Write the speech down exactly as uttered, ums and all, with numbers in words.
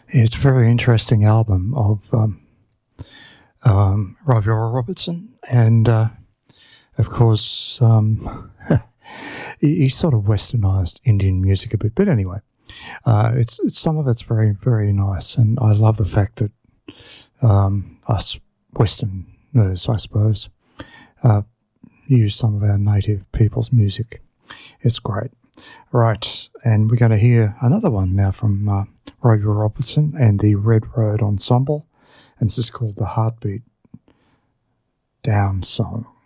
It's a very interesting album of um, um, Robbie Robertson, and uh, of course, um, he, he sort of westernized Indian music a bit. But anyway, uh, it's, it's some of it's very, very nice, and I love the fact that um, us Westerners, I suppose, uh, use some of our native people's music. It's great. Right, and we're going to hear another one now from uh, Robbie Robertson and the Red Road Ensemble, and this is called the Heartbeat Down Song.